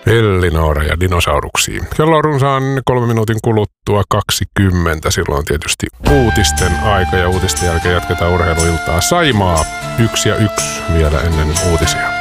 Elinora ja dinosauruksiin. Kello on runsaan 3 minuutin kuluttua 20. Silloin tietysti uutisten aika ja uutisten jälkeen jatketaan urheiluiltaa. Saimaa 1-1 vielä ennen uutisia.